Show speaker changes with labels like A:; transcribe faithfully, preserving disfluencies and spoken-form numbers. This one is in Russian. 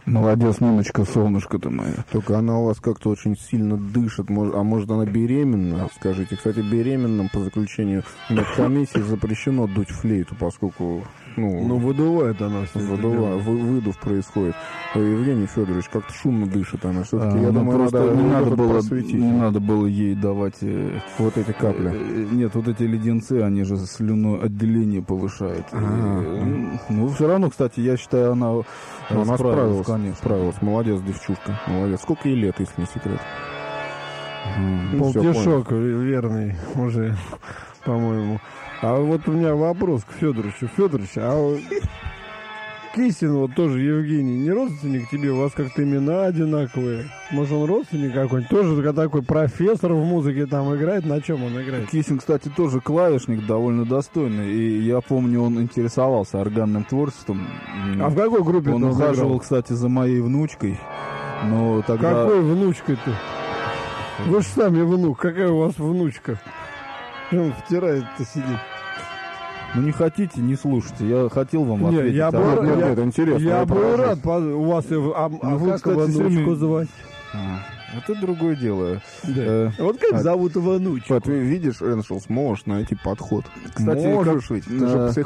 A: Молодец, Ниночка, солнышко ты мое.
B: Только она у вас как-то очень сильно дышит. Мож- А может, она беременна? Скажите. Кстати, беременным по заключению медкомиссии запрещено дуть флейту, поскольку... Ну,
C: Ну, выдувает она все.
B: выдува- вы- выдув происходит. А Евгений Федорович как-то шумно дышит она. Все-таки,
A: А,
B: я
A: ну,
B: думаю,
A: просто
B: надо,
A: не, надо
B: надо
A: было,
B: просветить.
A: не надо было ей давать... э,
B: Вот эти капли.
A: э, Нет, вот эти леденцы, они же слюноотделение повышают. И,
B: Ага.
A: э, Ну, все равно, кстати, я считаю, она э,
B: Но она справилась,
A: конечно.
B: справилась. Молодец, девчушка. Молодец. Сколько ей лет, если не секрет? Ну, всё,
C: Полтишок верный уже, по-моему. А вот у меня вопрос к Федоровичу. Федорович, а вот Кисин, вот тоже Евгений, не родственник тебе? У вас как-то имена одинаковые. Может, он родственник какой-нибудь? Тоже такой профессор в музыке там играет? На чем он играет?
A: Кисин, кстати, тоже клавишник довольно достойный. И я помню, он интересовался органным творчеством.
C: А в какой группе
A: Он
C: ты
A: ухаживал,
C: играл?
A: кстати, за моей внучкой. Но тогда...
C: Какой внучкой ты? Вы же сами внук. Какая у вас внучка? Он втирает-то сидит.
A: Ну, не хотите, не слушайте. Я хотел вам
C: Не,
A: ответить.
C: я
A: а
C: бы,
A: вы-
B: нет,
C: я,
B: нет, интересно,
C: я
B: я
C: бы
B: поражусь.
C: рад, по- у вас, и в- а, а
A: вы,
C: как
A: кстати,
C: внучку
A: всеми-
C: звать?
A: А, это другое дело.
C: Да.
A: Э,
C: Вот как
B: а-
C: зовут внучку?
B: Вот, видишь, Эншелс, можешь найти подход. Кстати,
A: Можешь
B: как-
A: ведь.
B: ты же
A: Э,